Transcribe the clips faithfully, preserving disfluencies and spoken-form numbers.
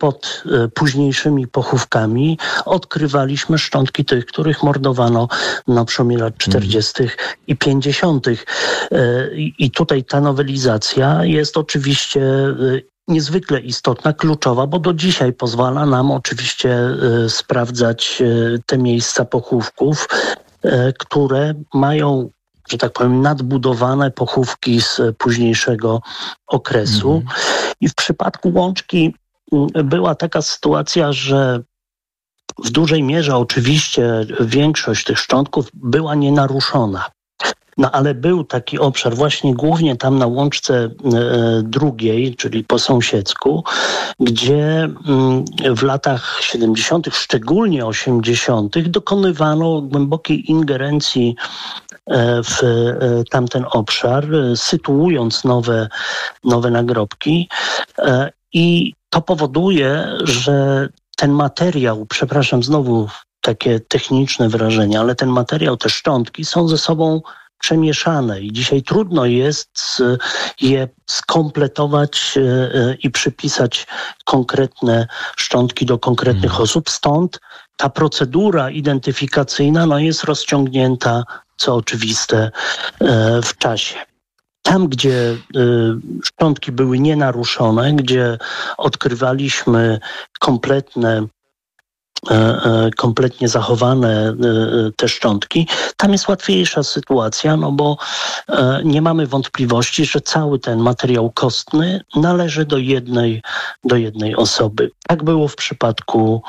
pod późniejszymi pochówkami odkrywaliśmy szczątki tych, których mordowano na przełomie lat czterdziestych i pięćdziesiątych. I tutaj ta nowelizacja jest oczywiście niezwykle istotna, kluczowa, bo do dzisiaj pozwala nam oczywiście sprawdzać te miejsca pochówków, które mają, że tak powiem, nadbudowane pochówki z późniejszego okresu. Mm. I w przypadku Łączki była taka sytuacja, że w dużej mierze oczywiście większość tych szczątków była nienaruszona. No ale był taki obszar właśnie głównie tam na Łączce e, drugiej, czyli po sąsiedzku, gdzie m, w latach siedemdziesiątych, szczególnie osiemdziesiątych, dokonywano głębokiej ingerencji e, w e, tamten obszar, e, sytuując nowe, nowe nagrobki. E, I to powoduje, że ten materiał, przepraszam znowu takie techniczne wyrażenie, ale ten materiał, te szczątki są ze sobą przemieszane i dzisiaj trudno jest je skompletować i przypisać konkretne szczątki do konkretnych hmm. osób. Stąd ta procedura identyfikacyjna no, jest rozciągnięta, co oczywiste, w czasie. Tam, gdzie szczątki były nienaruszone, gdzie odkrywaliśmy kompletne kompletnie zachowane te szczątki, tam jest łatwiejsza sytuacja, no bo nie mamy wątpliwości, że cały ten materiał kostny należy do jednej, do jednej osoby. Tak było w przypadku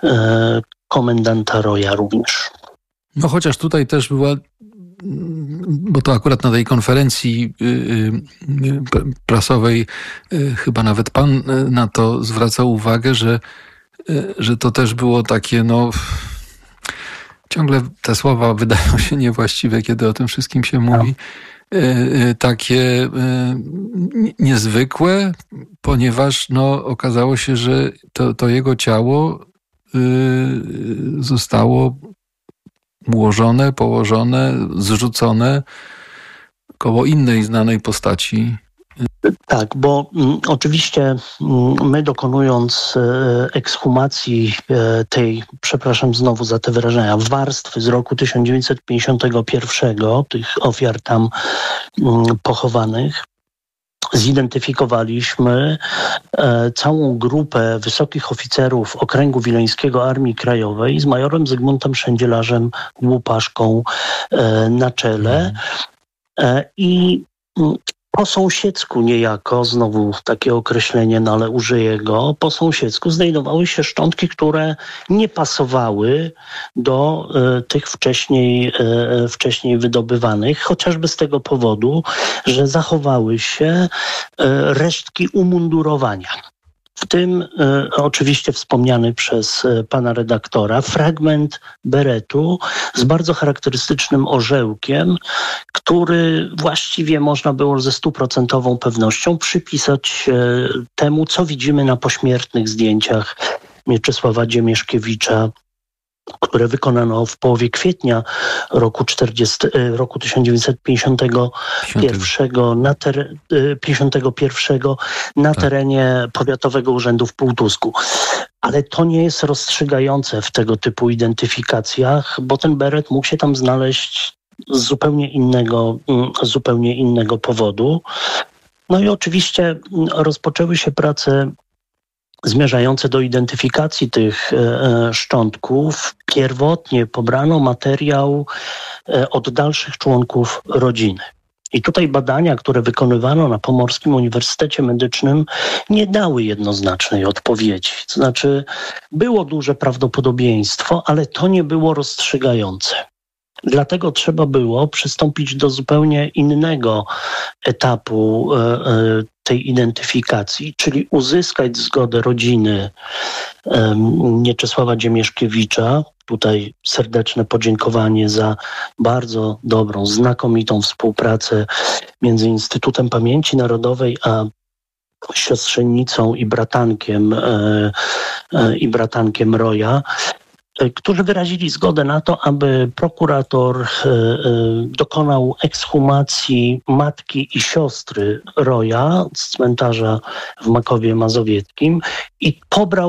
komendanta Roya również. No chociaż tutaj też była, bo to akurat na tej konferencji prasowej chyba nawet pan na to zwracał uwagę, że że to też było takie, no ciągle te słowa wydają się niewłaściwe, kiedy o tym wszystkim się mówi, takie niezwykłe, ponieważ no, okazało się, że to, to jego ciało zostało ułożone, położone, zrzucone koło innej znanej postaci. Tak, bo m, oczywiście m, my dokonując e, ekshumacji e, tej, przepraszam znowu za te wyrażenia, warstwy z roku tysiąc dziewięćset pięćdziesiątego pierwszego, tych ofiar tam m, pochowanych, zidentyfikowaliśmy e, całą grupę wysokich oficerów Okręgu Wileńskiego Armii Krajowej z majorem Zygmuntem Szędzielarzem Łupaszką e, na czele e, i m, po sąsiedzku niejako, znowu takie określenie, no ale użyję go, po sąsiedzku znajdowały się szczątki, które nie pasowały do e, tych wcześniej, e, wcześniej wydobywanych, chociażby z tego powodu, że zachowały się e, resztki umundurowania. W tym e, oczywiście wspomniany przez e, pana redaktora fragment beretu z bardzo charakterystycznym orzełkiem, który właściwie można było ze stuprocentową pewnością przypisać e, temu, co widzimy na pośmiertnych zdjęciach Mieczysława Dziemieszkiewicza, które wykonano w połowie kwietnia roku, czterdziestego, roku tysiąc dziewięćset pięćdziesiątego pierwszego na, ter, pięćdziesiątego pierwszego na tak. terenie Powiatowego Urzędu w Półtusku. Ale to nie jest rozstrzygające w tego typu identyfikacjach, bo ten beret mógł się tam znaleźć z zupełnie innego, z zupełnie innego powodu. No i oczywiście rozpoczęły się prace zmierzające do identyfikacji tych e, szczątków. Pierwotnie pobrano materiał e, od dalszych członków rodziny. I tutaj badania, które wykonywano na Pomorskim Uniwersytecie Medycznym, nie dały jednoznacznej odpowiedzi. To znaczy, było duże prawdopodobieństwo, ale to nie było rozstrzygające. Dlatego trzeba było przystąpić do zupełnie innego etapu e, e, tej identyfikacji, czyli uzyskać zgodę rodziny e, Mieczysława Dziemieszkiewicza. Tutaj serdeczne podziękowanie za bardzo dobrą, znakomitą współpracę między Instytutem Pamięci Narodowej a siostrzenicą i bratankiem, e, e, i bratankiem Roya. którzy wyrazili zgodę na to, aby prokurator dokonał ekshumacji matki i siostry Roya z cmentarza w Makowie Mazowieckim i pobrał